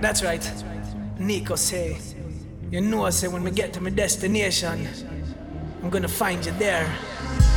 That's right. Nico say, you know, say when we get to my destination, I'm gonna find you there.